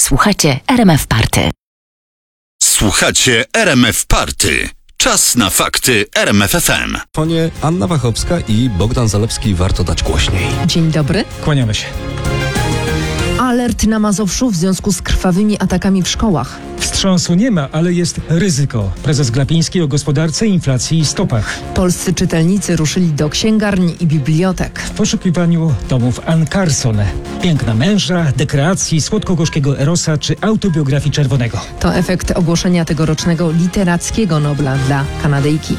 Słuchacie RMF Party. Słuchacie RMF Party. Czas na fakty RMF FM. Panie Anna Wachowska i Bogdan Zalewski, warto dać głośniej. Dzień dobry. Kłaniamy się. Alert na Mazowszu w związku z krwawymi atakami w szkołach. Wstrząsu nie ma, ale jest ryzyko. Prezes Glapiński o gospodarce, inflacji i stopach. Polscy czytelnicy ruszyli do księgarni i bibliotek. W poszukiwaniu tomów Ann Carson. Piękna męża, dekreacji, słodko-gorzkiego Erosa czy autobiografii Czerwonego. To efekt ogłoszenia tegorocznego literackiego Nobla dla Kanadyjki.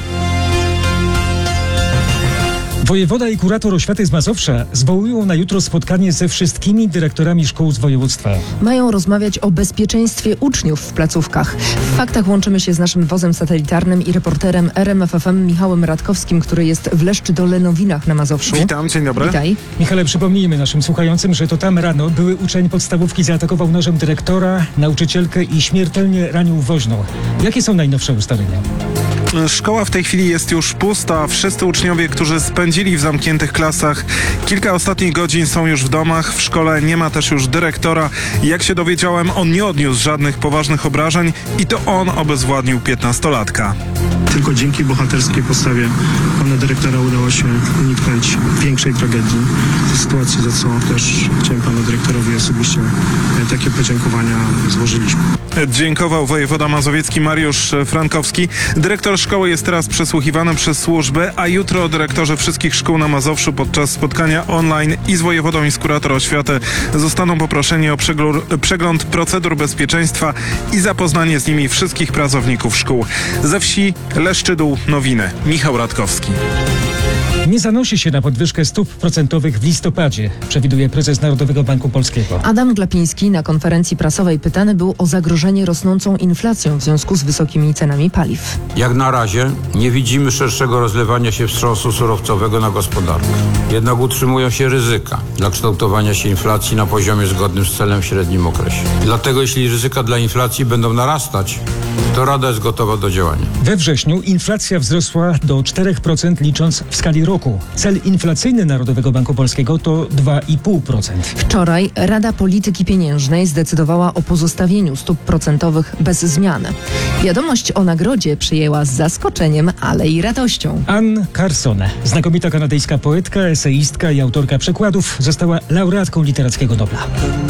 Wojewoda i kurator oświaty z Mazowsza zwołują na jutro spotkanie ze wszystkimi dyrektorami szkół z województwa. Mają rozmawiać o bezpieczeństwie uczniów w placówkach. W faktach łączymy się z naszym wozem satelitarnym i reporterem RMF FM Michałem Radkowskim, który jest w Leszczy-Dolę-Nowinach na Mazowszu. Witam, dzień dobry. Witaj. Michale, przypomnijmy naszym słuchającym, że to tam rano były uczeń podstawówki zaatakował nożem dyrektora, nauczycielkę i śmiertelnie ranił woźną. Jakie są najnowsze ustalenia? Szkoła w tej chwili jest już pusta. Wszyscy uczniowie, którzy spędzili w zamkniętych klasach kilka ostatnich godzin, są już w domach. W szkole nie ma też już dyrektora. Jak się dowiedziałem, on nie odniósł żadnych poważnych obrażeń i to on obezwładnił 15-latka. Tylko dzięki bohaterskiej postawie pana dyrektora udało się uniknąć większej tragedii sytuacji, za co też chciałem panu dyrektorowi osobiście takie podziękowania złożyliśmy. Dziękował wojewoda mazowiecki Mariusz Frankowski. Dyrektor szkoły jest teraz przesłuchiwany przez służby, a jutro dyrektorzy wszystkich szkół na Mazowszu podczas spotkania online i z wojewodą i z kurator oświaty zostaną poproszeni o przegląd procedur bezpieczeństwa i zapoznanie z nimi wszystkich pracowników szkół. Ze wsi Leszczydół Nowiny. Michał Radkowski. Nie zanosi się na podwyżkę stóp procentowych w listopadzie, przewiduje prezes Narodowego Banku Polskiego. Adam Glapiński na konferencji prasowej pytany był o zagrożenie rosnącą inflacją w związku z wysokimi cenami paliw. Jak na razie nie widzimy szerszego rozlewania się wstrząsu surowcowego na gospodarkę. Jednak utrzymują się ryzyka dla kształtowania się inflacji na poziomie zgodnym z celem w średnim okresie. Dlatego jeśli ryzyka dla inflacji będą narastać, to Rada jest gotowa do działania. We wrześniu inflacja wzrosła do 4% licząc w skali roku. Cel inflacyjny Narodowego Banku Polskiego to 2,5%. Wczoraj Rada Polityki Pieniężnej zdecydowała o pozostawieniu stóp procentowych bez zmian. Wiadomość o nagrodzie przyjęła z zaskoczeniem, ale i radością. Ann Carson, znakomita kanadyjska poetka, eseistka i autorka przekładów, została laureatką literackiego Nobla.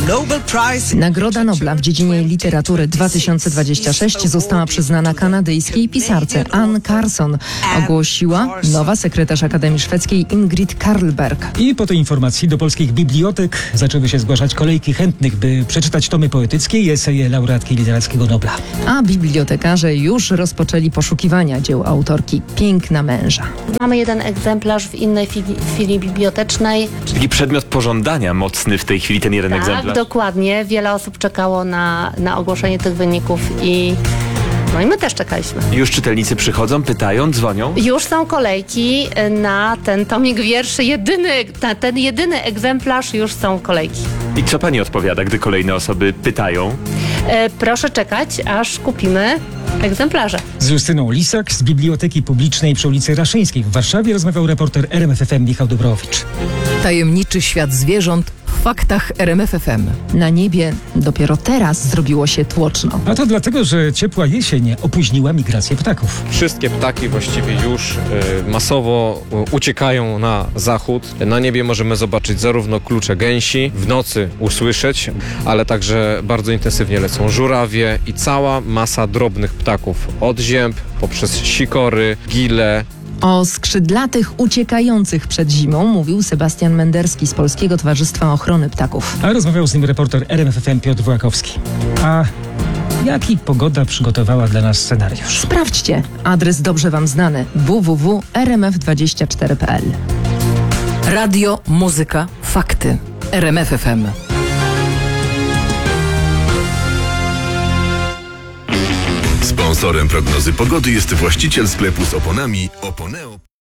Nagroda Nobla w dziedzinie literatury 2026 została przyznana kanadyjskiej pisarce Ann Carson, ogłosiła nowa sekretarz Akademii Szwedzkiej Ingrid Carlberg. I po tej informacji do polskich bibliotek zaczęły się zgłaszać kolejki chętnych, by przeczytać tomy poetyckie i eseje laureatki literackiego Nobla. A bibliotekarze już rozpoczęli poszukiwania dzieł autorki Piękna męża. Mamy jeden egzemplarz w innej filii bibliotecznej. Czyli przedmiot pożądania mocny w tej chwili, ten jeden egzemplarz. Tak, dokładnie. Wiele osób czekało na ogłoszenie tych wyników i my też czekaliśmy. Już czytelnicy przychodzą, pytają, dzwonią? Już są kolejki na ten tomik wierszy. Na ten jedyny egzemplarz już są kolejki. I co pani odpowiada, gdy kolejne osoby pytają? Proszę czekać, aż kupimy egzemplarze. Z Justyną Lisak z Biblioteki Publicznej przy ulicy Raszyńskiej w Warszawie rozmawiał reporter RMF FM Michał Dobrowicz. Tajemniczy świat zwierząt w faktach RMF FM. Na niebie dopiero teraz zrobiło się tłoczno. A to dlatego, że ciepła jesień opóźniła migrację ptaków. Wszystkie ptaki właściwie już masowo uciekają na zachód. Na niebie możemy zobaczyć zarówno klucze gęsi, w nocy usłyszeć, ale także bardzo intensywnie lecą żurawie i cała masa drobnych ptaków. Od zięb, poprzez sikory, gile. O skrzydlatych uciekających przed zimą mówił Sebastian Menderski z Polskiego Towarzystwa Ochrony Ptaków. A rozmawiał z nim reporter RMF FM Piotr Włakowski. A jaki pogoda przygotowała dla nas scenariusz? Sprawdźcie. Adres dobrze wam znany: www.rmf24.pl. Radio, muzyka, fakty. RMF FM. Sponsorem prognozy pogody jest właściciel sklepu z oponami Oponeo.